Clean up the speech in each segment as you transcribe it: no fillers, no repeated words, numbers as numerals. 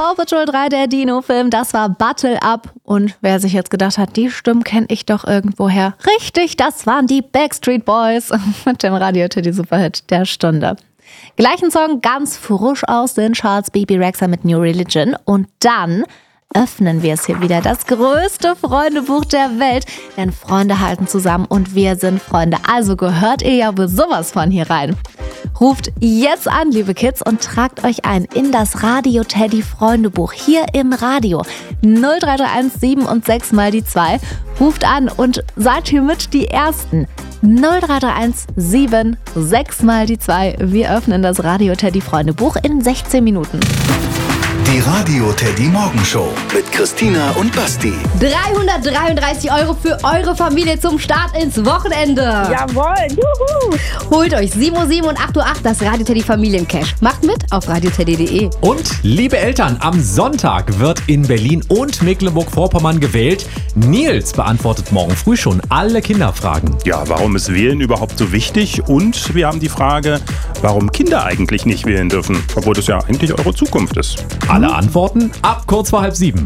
Paw Patrol 3, der Dino-Film, das war Battle Up. Und wer sich jetzt gedacht hat, die Stimmen kenne ich doch irgendwoher. Richtig, das waren die Backstreet Boys mit dem Radio-Teddy Superhit der Stunde. Gleichen Song ganz frisch aus den Charts, Bebe Rexha mit New Religion. Und dann öffnen wir es hier wieder, das größte Freundebuch der Welt. Denn Freunde halten zusammen und wir sind Freunde. Also gehört ihr ja wohl sowas von hier rein. Ruft jetzt an, liebe Kids, und tragt euch ein in das Radio Teddy Freundebuch hier im Radio. 0331 7 und 6 mal die 2. Ruft an und seid hiermit die Ersten. 0331 7 6 mal die 2. Wir öffnen das Radio Teddy Freundebuch in 16 Minuten. Die Radio Teddy Morgenshow mit Christina und Basti. 333 € für eure Familie zum Start ins Wochenende. Jawohl, juhu. Holt euch 7:07 und 8:08 das Radio Teddy Familiencash. Macht mit auf radioteddy.de. Und liebe Eltern, am Sonntag wird in Berlin und Mecklenburg-Vorpommern gewählt. Nils beantwortet morgen früh schon alle Kinderfragen. Ja, warum ist Wählen überhaupt so wichtig? Und wir haben die Frage, warum Kinder eigentlich nicht wählen dürfen, obwohl das ja eigentlich eure Zukunft ist. Alle Antworten ab kurz vor 6:30.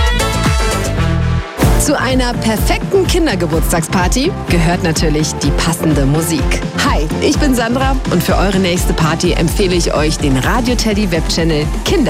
Zu einer perfekten Kindergeburtstagsparty gehört natürlich die passende Musik. Hi, ich bin Sandra und für eure nächste Party empfehle ich euch den Radio Teddy Webchannel Kinder.